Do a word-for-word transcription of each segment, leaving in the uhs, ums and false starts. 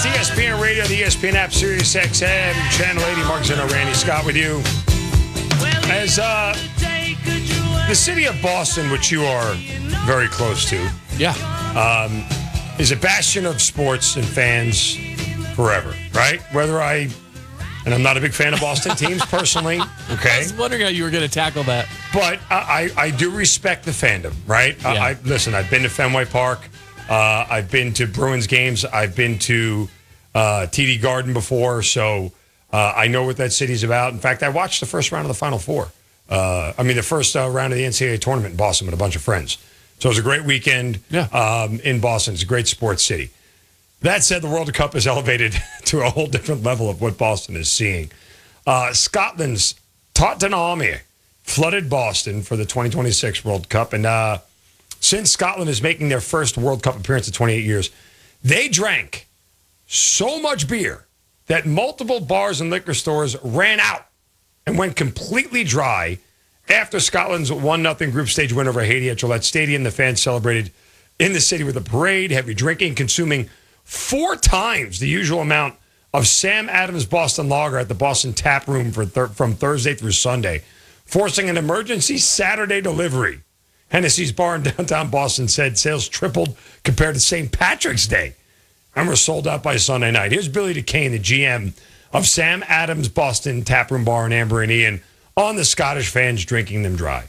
E S P N Radio, the E S P N app, Sirius X M, Channel eighty. Mark Zeno, Randy Scott with you. As uh, the city of Boston, which you are very close to, Yeah. um, is a bastion of sports and fans forever, right? Whether I, and I'm not a big fan of Boston teams personally, I okay? was wondering how you were going to tackle that. But I, I, I do respect the fandom, right? Yeah. I, I Listen, I've been to Fenway Park. Uh, I've been to Bruins games. I've been to uh, T D Garden before, so uh, I know what that city's about. In fact, I watched the first round of the Final Four. Uh, I mean, the first uh, round of the N C double A tournament in Boston with a bunch of friends. So it was a great weekend Yeah. um, in Boston. It's a great sports city. That said, the World Cup is elevated to a whole different level of what Boston is seeing. Uh, Scotland's Tottenham flooded Boston for the twenty twenty-six World Cup, and uh, since Scotland is making their first World Cup appearance in twenty-eight years, they drank so much beer that multiple bars and liquor stores ran out and went completely dry after Scotland's one nothing group stage win over Haiti at Gillette Stadium. The fans celebrated in the city with a parade, heavy drinking, consuming four times the usual amount of Sam Adams Boston Lager at the Boston Tap Room for thir- from Thursday through Sunday, forcing an emergency Saturday delivery. Hennessy's bar in downtown Boston said sales tripled compared to Saint Patrick's Day and were sold out by Sunday night. Here's Billy DeCane, the G M of Sam Adams Boston Taproom Bar in Amber and Ian, on the Scottish fans drinking them dry.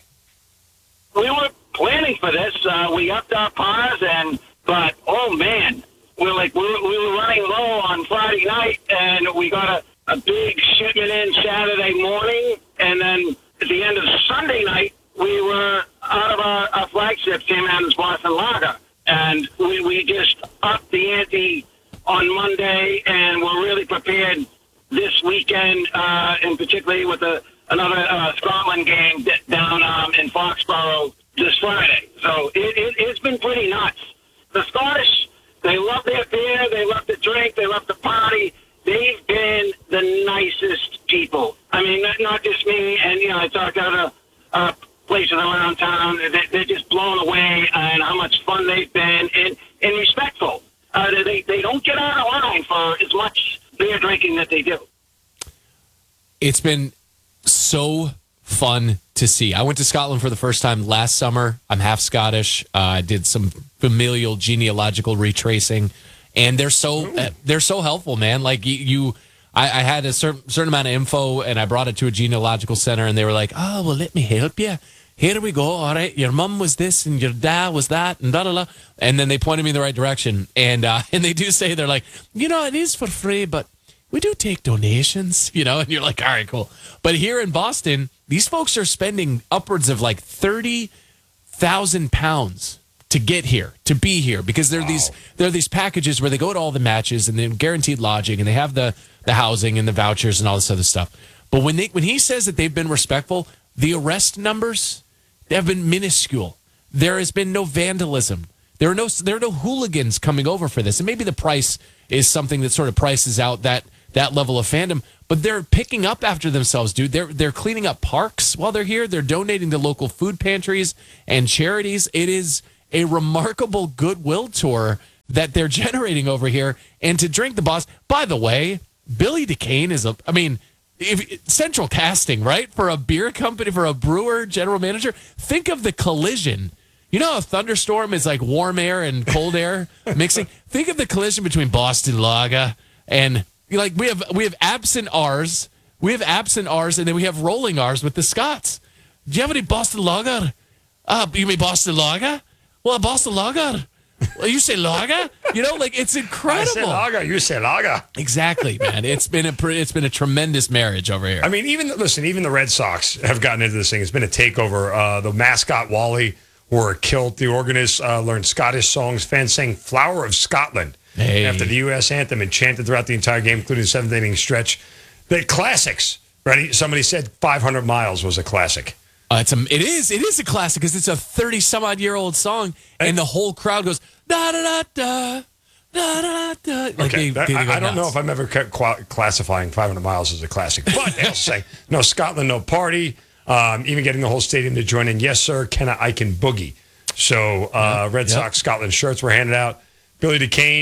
We were planning for this. Uh, we upped our pars, and but oh man, we're like we were, we were running low on Friday night, and we got a, a big shipment in Saturday morning, and then at the end of Sunday night, we were out of our, our flagship, Sam Adams Boston Lager, and we, we just upped the ante on Monday, and we're really prepared this weekend, uh, and particularly with a, another uh, Scotland game d- down um, in Foxborough this Friday. So it, it, it's been pretty nuts. The Scottish, they love their beer, they love to drink, they love to party. They've been the nicest people. I mean, not, not just me, and, you know, I talked to other uh, places around town. They, they're just blown away on how much fun they've been and, and respectful. Uh, they, they don't get out of line for as much beer drinking that they do. It's been so fun to see. I went to Scotland for the first time last summer. I'm half Scottish. Uh, I did some familial genealogical retracing, and they're so uh, they're so helpful, man. Like you, you I, I had a certain certain amount of info, and I brought it to a genealogical center, and they were like, "Oh, well, let me help you. Here we go. All right, your mom was this, and your dad was that, and da da da." And then they pointed me in the right direction, and uh, and they do say they're like, you know, it is for free, but we do take donations, you know, and you're like, all right, cool. But here in Boston, these folks are spending upwards of like thirty thousand pounds to get here, to be here, because there are wow. these there are these packages where they go to all the matches and they're guaranteed lodging and they have the, the housing and the vouchers and all this other stuff. But when they when he says that they've been respectful, the arrest numbers, they have been minuscule. There has been no vandalism. There are no there are no hooligans coming over for this. And maybe the price is something that sort of prices out that that level of fandom, but they're picking up after themselves, dude. They're they're cleaning up parks while they're here. They're donating to local food pantries and charities. It is a remarkable goodwill tour that they're generating over here. And to drink the boss, by the way, Billy DeCane is a, I mean, if, central casting, right? For a beer company, for a brewer, general manager. Think of the collision. You know how a thunderstorm is like warm air and cold air mixing? Think of the collision between Boston Lager and, like, we have we have absent R's, we have absent R's, and then we have rolling R's with the Scots. Do you have any Boston Lager? Uh, you mean Boston Lager? Well, Boston Lager. Well, you say lager? You know, like, it's incredible. I say lager, you say lager. Exactly, man. It's been a it's been a tremendous marriage over here. I mean, even listen, even the Red Sox have gotten into this thing. It's been a takeover. Uh, the mascot Wally wore a kilt. The organist uh, learned Scottish songs. Fans sang "Flower of Scotland" hey. after the U S anthem and chanted throughout the entire game, including the seventh inning stretch. The classics. Right? Somebody said five hundred miles was a classic. Uh, it's a, it is. It is a classic because it's a thirty-some-odd-year-old song, and, and the whole crowd goes, da-da-da-da, da-da-da-da. Like okay, they, that, they I, I don't nuts. know if I'm ever ca- classifying five hundred miles as a classic. But they'll say, no, Scotland, no party. Um, even getting the whole stadium to join in. Yes, sir, can I, I can boogie. So uh, Red yep. Sox Scotland shirts were handed out. Billy DeCane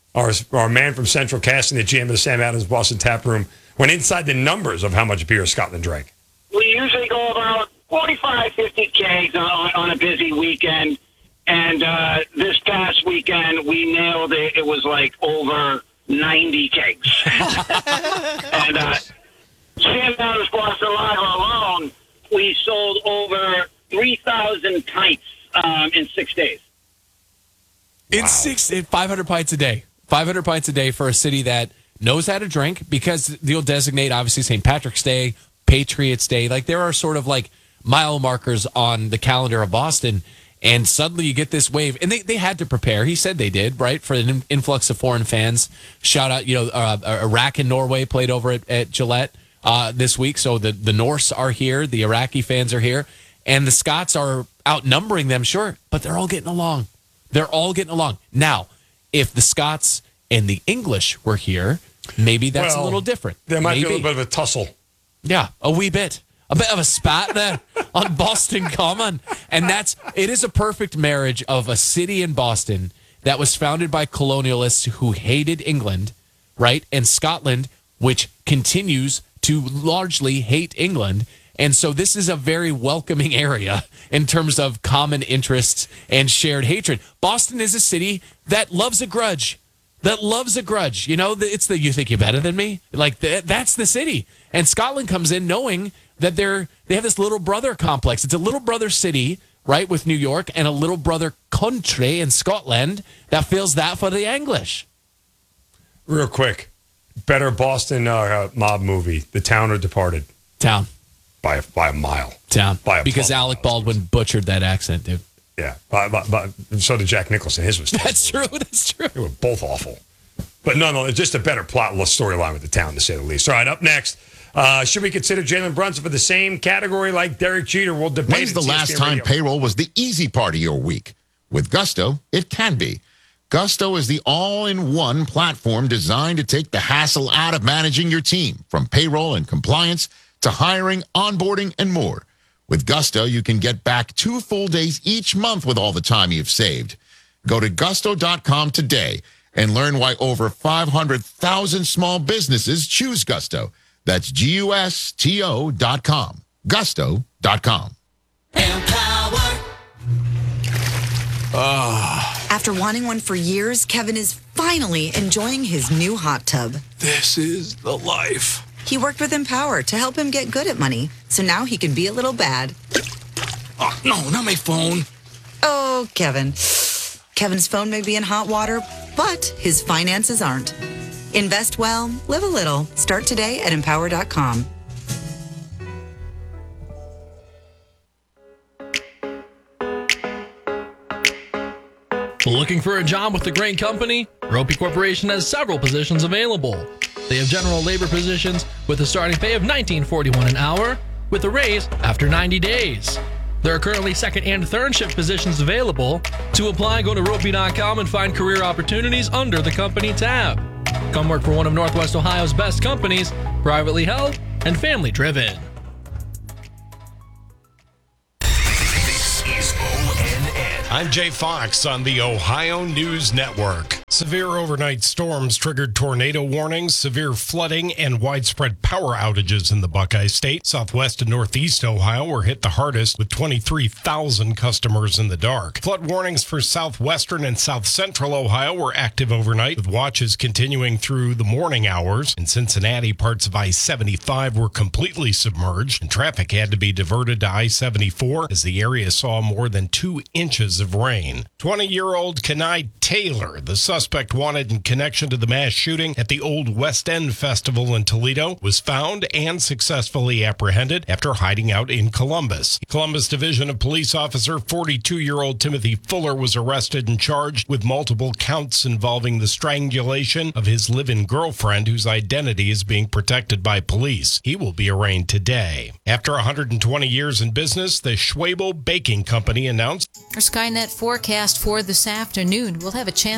our, our man from Central Casting, the G M of the Sam Adams Boston Tap Room, went inside the numbers of how much beer Scotland drank. We usually go about forty-five, fifty kegs on, on a busy weekend. And uh, this past weekend, we nailed it. It was like over ninety kegs. and uh, Sam Adams Boston Lager alone, we sold over three thousand pints um, in six days. In six, in five hundred pints a day. five hundred pints a day for a city that knows how to drink, because you'll designate, obviously, Saint Patrick's Day, Patriots Day. Like, there are sort of like mile markers on the calendar of Boston, and suddenly you get this wave. And they, they had to prepare. He said they did, right, for an influx of foreign fans. Shout out, you know, uh, Iraq and Norway played over at, at Gillette uh, this week. So the, the Norse are here, the Iraqi fans are here, and the Scots are outnumbering them, sure, but they're all getting along. They're all getting along. Now, if the Scots and the English were here, maybe that's well, a little different. There might maybe. be a little bit of a tussle. Yeah, a wee bit. A bit of a spat there on Boston Common. And that's, it is a perfect marriage of a city in Boston that was founded by colonialists who hated England, right? And Scotland, which continues to largely hate England. And so this is a very welcoming area in terms of common interests and shared hatred. Boston is a city that loves a grudge. That loves a grudge. You know, it's the, you think you're better than me? Like, the, that's the city. And Scotland comes in knowing that they're, they have this little brother complex. It's a little brother city, right, with New York, and a little brother country in Scotland that feels that for the English. Real quick, better Boston uh, mob movie, The Town or Departed. Town. By a, by a mile. Town. By a because Alec Baldwin butchered that accent, dude. Yeah, but, but, but so did Jack Nicholson. His was terrible. That's true. That's true. They were both awful. But nonetheless, just a better plot storyline with The Town, to say the least. All right, up next, uh, should we consider Jalen Brunson for the same category like Derek Jeter? We'll debate. When's the last time payroll was the easy part of your week? With Gusto, it can be. Gusto is the all-in-one platform designed to take the hassle out of managing your team, from payroll and compliance to hiring, onboarding, and more. With Gusto, you can get back two full days each month with all the time you've saved. Go to gusto dot com today and learn why over five hundred thousand small businesses choose Gusto. That's G U S T O dot com. gusto dot com. Empower. Oh. After wanting one for years, Kevin is finally enjoying his new hot tub. This is the life. He worked with Empower to help him get good at money, so now he can be a little bad. Oh, no, not my phone. Oh, Kevin. Kevin's phone may be in hot water, but his finances aren't. Invest well, live a little. Start today at empower dot com. Looking for a job with a great company? Ropey Corporation has several positions available. They have general labor positions with a starting pay of nineteen forty-one an hour with a raise after ninety days. There are currently second and third shift positions available. To apply, go to ropey dot com and find career opportunities under the company tab. Come work for one of Northwest Ohio's best companies, privately held and family driven. I'm Jay Fox on the Ohio News Network. Severe overnight storms triggered tornado warnings, severe flooding, and widespread power outages in the Buckeye State. Southwest and northeast Ohio were hit the hardest, with twenty-three thousand customers in the dark. Flood warnings for southwestern and south central Ohio were active overnight, with watches continuing through the morning hours. In Cincinnati, parts of I seventy-five were completely submerged, and traffic had to be diverted to I seventy-four as the area saw more than two inches of rain. twenty-year-old Kenai Taylor, the suspect wanted in connection to the mass shooting at the Old West End Festival in Toledo, was found and successfully apprehended after hiding out in Columbus. Columbus Division of Police Officer forty-two-year-old Timothy Fuller was arrested and charged with multiple counts involving the strangulation of his live-in girlfriend, whose identity is being protected by police. He will be arraigned today. After one hundred twenty years in business, the Schwabel Baking Company announced Our Skynet forecast for this afternoon, we'll have a chance of showers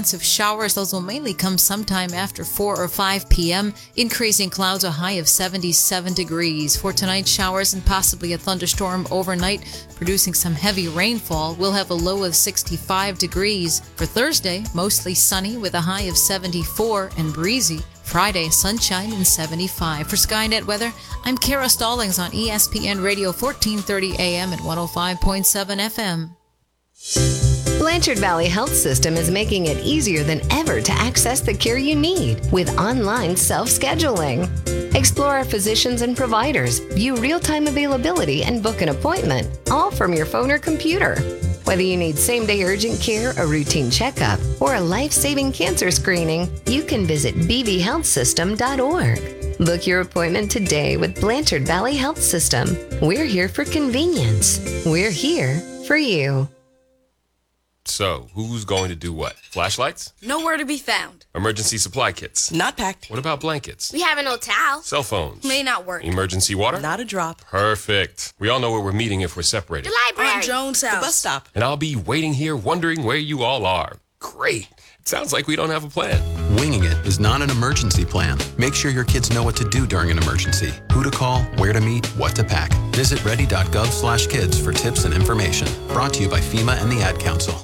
showers. Those will mainly come sometime after four or five p.m. Increasing clouds, a high of seventy-seven degrees. For tonight, showers and possibly a thunderstorm overnight, producing some heavy rainfall. We'll have a low of sixty-five degrees. For Thursday, mostly sunny with a high of seventy-four and breezy. Friday, sunshine and seventy-five. For Skynet Weather, I'm Kara Stallings on E S P N Radio fourteen thirty A M and one oh five point seven F M. Blanchard Valley Health System is making it easier than ever to access the care you need with online self-scheduling. Explore our physicians and providers, view real-time availability, and book an appointment, all from your phone or computer. Whether you need same-day urgent care, a routine checkup, or a life-saving cancer screening, you can visit b v health system dot org. Book your appointment today with Blanchard Valley Health System. We're here for convenience. We're here for you. So, who's going to do what? Flashlights? Nowhere to be found. Emergency supply kits? Not packed. What about blankets? We have an old towel. Cell phones? May not work. Emergency water? Not a drop. Perfect. We all know where we're meeting if we're separated. The library. On Jones House. The bus stop. And I'll be waiting here wondering where you all are. Great. It sounds like we don't have a plan. Winging it is not an emergency plan. Make sure your kids know what to do during an emergency, who to call, where to meet, what to pack. Visit ready.gov slash kids for tips and information. Brought to you by FEMA and the Ad Council.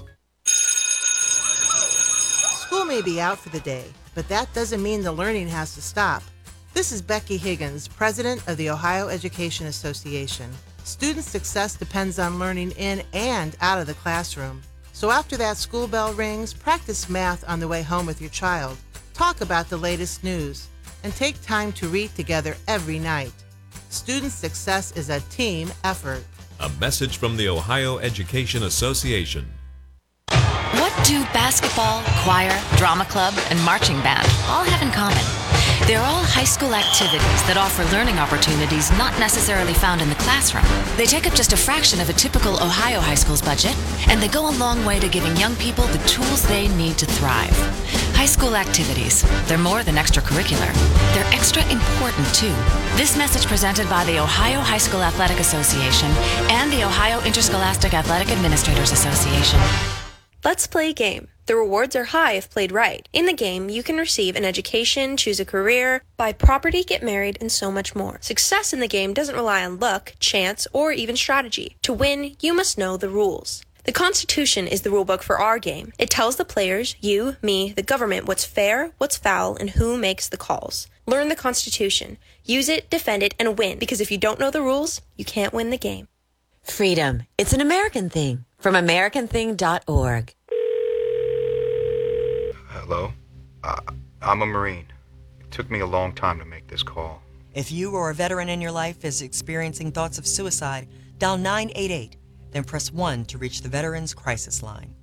School may be out for the day, but that doesn't mean the learning has to stop. This is Becky Higgins, president of the Ohio Education Association. Student success depends on learning in and out of the classroom. So after that school bell rings, practice math on the way home with your child. Talk about the latest news, and take time to read together every night. Student success is a team effort. A message from the Ohio Education Association. What do basketball, choir, drama club, and marching band all have in common? They're all high school activities that offer learning opportunities not necessarily found in the classroom. They take up just a fraction of a typical Ohio high school's budget, and they go a long way to giving young people the tools they need to thrive. High school activities, they're more than extracurricular. They're extra important, too. This message presented by the Ohio High School Athletic Association and the Ohio Interscholastic Athletic Administrators Association. Let's play a game. The rewards are high if played right. In the game, you can receive an education, choose a career, buy property, get married, and so much more. Success in the game doesn't rely on luck, chance, or even strategy. To win, you must know the rules. The Constitution is the rulebook for our game. It tells the players, you, me, the government, what's fair, what's foul, and who makes the calls. Learn the Constitution. Use it, defend it, and win, because if you don't know the rules, you can't win the game. Freedom. It's an American thing. From American thing dot org. Hello? Uh, I'm a Marine. It took me a long time to make this call. If you or a veteran in your life is experiencing thoughts of suicide, dial nine eight eight, then press one to reach the Veterans Crisis Line.